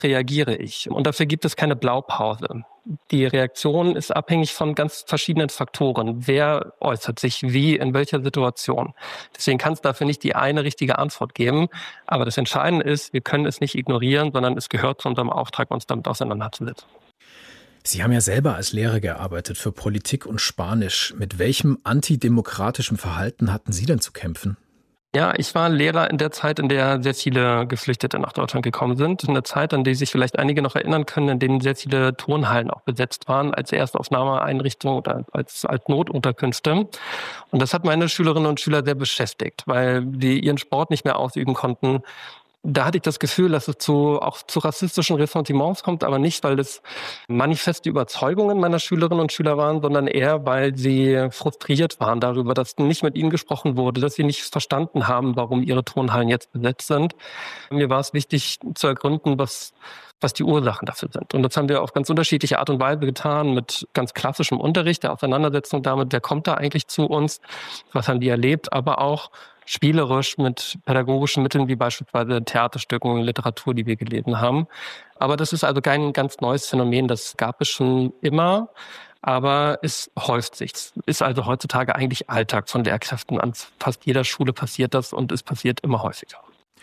reagiere ich? Und dafür gibt es keine Blaupause. Die Reaktion ist abhängig von ganz verschiedenen Faktoren. Wer äußert sich wie, in welcher Situation? Deswegen kann es dafür nicht die eine richtige Antwort geben. Aber das Entscheidende ist, wir können es nicht ignorieren, sondern es gehört zu unserem Auftrag, uns damit auseinanderzusetzen. Sie haben ja selber als Lehrer gearbeitet für Politik und Spanisch. Mit welchem antidemokratischen Verhalten hatten Sie denn zu kämpfen? Ja, ich war Lehrer in der Zeit, in der sehr viele Geflüchtete nach Deutschland gekommen sind. In der Zeit, an die sich vielleicht einige noch erinnern können, in denen sehr viele Turnhallen auch besetzt waren als Erstaufnahmeeinrichtung oder als Notunterkünfte. Und das hat meine Schülerinnen und Schüler sehr beschäftigt, weil die ihren Sport nicht mehr ausüben konnten. Da hatte ich das Gefühl, dass es auch zu rassistischen Ressentiments kommt, aber nicht, weil das manifeste Überzeugungen meiner Schülerinnen und Schüler waren, sondern eher, weil sie frustriert waren darüber, dass nicht mit ihnen gesprochen wurde, dass sie nicht verstanden haben, warum ihre Turnhallen jetzt besetzt sind. Mir war es wichtig zu ergründen, was die Ursachen dafür sind. Und das haben wir auf ganz unterschiedliche Art und Weise getan, mit ganz klassischem Unterricht, der Auseinandersetzung damit, wer kommt da eigentlich zu uns, was haben die erlebt, aber auch spielerisch mit pädagogischen Mitteln wie beispielsweise Theaterstücken, Literatur, die wir gelesen haben. Aber das ist also kein ganz neues Phänomen, das gab es schon immer, aber es häuft sich. Es ist also heutzutage eigentlich Alltag von Lehrkräften. An fast jeder Schule passiert das und es passiert immer häufiger.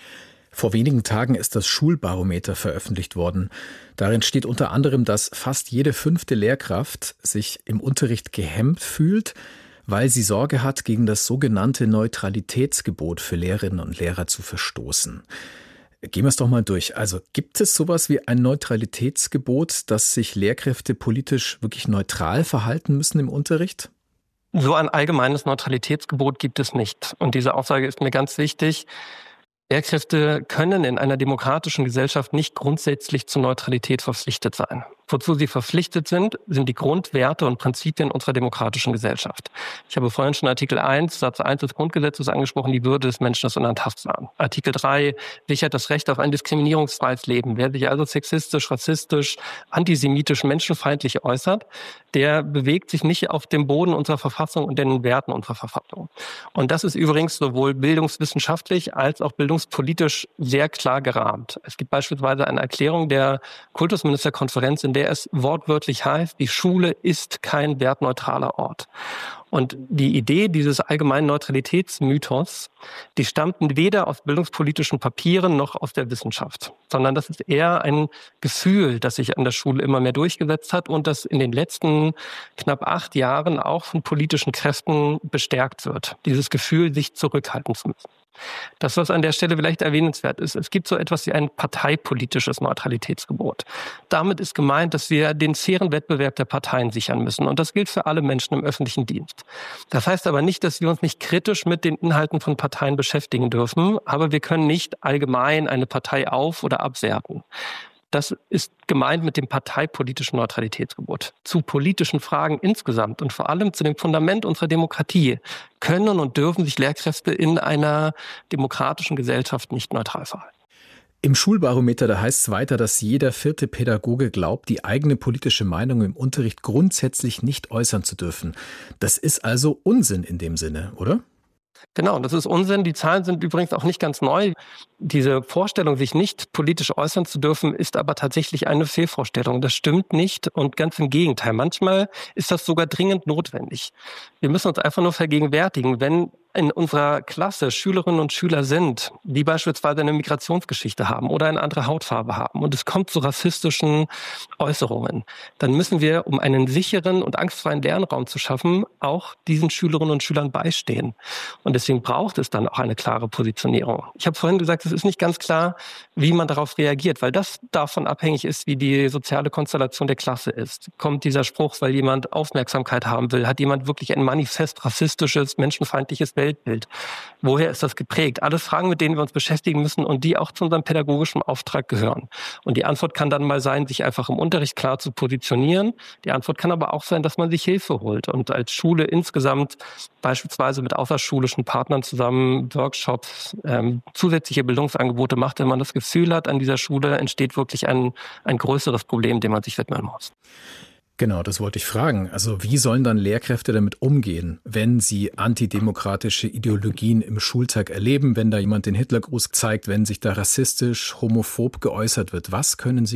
Vor wenigen Tagen ist das Schulbarometer veröffentlicht worden. Darin steht unter anderem, dass fast jede 5. Lehrkraft sich im Unterricht gehemmt fühlt, weil sie Sorge hat, gegen das sogenannte Neutralitätsgebot für Lehrerinnen und Lehrer zu verstoßen. Gehen wir es doch mal durch. Also gibt es sowas wie ein Neutralitätsgebot, dass sich Lehrkräfte politisch wirklich neutral verhalten müssen im Unterricht? So ein allgemeines Neutralitätsgebot gibt es nicht. Und diese Aussage ist mir ganz wichtig. Lehrkräfte können in einer demokratischen Gesellschaft nicht grundsätzlich zur Neutralität verpflichtet sein. Wozu sie verpflichtet sind die Grundwerte und Prinzipien unserer demokratischen Gesellschaft. Ich habe vorhin schon Artikel 1, Satz 1 des Grundgesetzes angesprochen, die Würde des Menschen ist unantastbar. Artikel 3 sichert das Recht auf ein diskriminierungsfreies Leben. Wer sich also sexistisch, rassistisch, antisemitisch, menschenfeindlich äußert, der bewegt sich nicht auf dem Boden unserer Verfassung und den Werten unserer Verfassung. Und das ist übrigens sowohl bildungswissenschaftlich als auch bildungspolitisch sehr klar gerahmt. Es gibt beispielsweise eine Erklärung der Kultusministerkonferenz, in der es wortwörtlich heißt, die Schule ist kein wertneutraler Ort. Und die Idee dieses allgemeinen Neutralitätsmythos, die stammt weder aus bildungspolitischen Papieren noch aus der Wissenschaft, sondern das ist eher ein Gefühl, das sich an der Schule immer mehr durchgesetzt hat und das in den letzten knapp 8 Jahren auch von politischen Kräften bestärkt wird. Dieses Gefühl, sich zurückhalten zu müssen. Das, was an der Stelle vielleicht erwähnenswert ist, es gibt so etwas wie ein parteipolitisches Neutralitätsgebot. Damit ist gemeint, dass wir den fairen Wettbewerb der Parteien sichern müssen. Und das gilt für alle Menschen im öffentlichen Dienst. Das heißt aber nicht, dass wir uns nicht kritisch mit den Inhalten von Parteien beschäftigen dürfen, aber wir können nicht allgemein eine Partei auf- oder abwerten. Das ist gemeint mit dem parteipolitischen Neutralitätsgebot. Zu politischen Fragen insgesamt und vor allem zu dem Fundament unserer Demokratie können und dürfen sich Lehrkräfte in einer demokratischen Gesellschaft nicht neutral verhalten. Im Schulbarometer, da heißt es weiter, dass jeder 4. Pädagoge glaubt, die eigene politische Meinung im Unterricht grundsätzlich nicht äußern zu dürfen. Das ist also Unsinn in dem Sinne, oder? Genau, das ist Unsinn. Die Zahlen sind übrigens auch nicht ganz neu. Diese Vorstellung, sich nicht politisch äußern zu dürfen, ist aber tatsächlich eine Fehlvorstellung. Das stimmt nicht und ganz im Gegenteil. Manchmal ist das sogar dringend notwendig. Wir müssen uns einfach nur vergegenwärtigen, wenn in unserer Klasse Schülerinnen und Schüler sind, die beispielsweise eine Migrationsgeschichte haben oder eine andere Hautfarbe haben und es kommt zu rassistischen Äußerungen, dann müssen wir, um einen sicheren und angstfreien Lernraum zu schaffen, auch diesen Schülerinnen und Schülern beistehen. Und deswegen braucht es dann auch eine klare Positionierung. Ich habe vorhin gesagt, es ist nicht ganz klar, wie man darauf reagiert, weil das davon abhängig ist, wie die soziale Konstellation der Klasse ist. Kommt dieser Spruch, weil jemand Aufmerksamkeit haben will? Hat jemand wirklich ein manifest rassistisches, menschenfeindliches Weltbild? Woher ist das geprägt? Alles Fragen, mit denen wir uns beschäftigen müssen und die auch zu unserem pädagogischen Auftrag gehören. Und die Antwort kann dann mal sein, sich einfach im Unterricht klar zu positionieren. Die Antwort kann aber auch sein, dass man sich Hilfe holt und als Schule insgesamt beispielsweise mit außerschulischen Partnern zusammen Workshops, zusätzliche Bildungsangebote macht, wenn man das Gefühl hat, an dieser Schule entsteht wirklich ein größeres Problem, dem man sich widmen muss. Genau, das wollte ich fragen. Also wie sollen dann Lehrkräfte damit umgehen, wenn sie antidemokratische Ideologien im Schultag erleben, wenn da jemand den Hitlergruß zeigt, wenn sich da rassistisch, homophob geäußert wird? Was können sie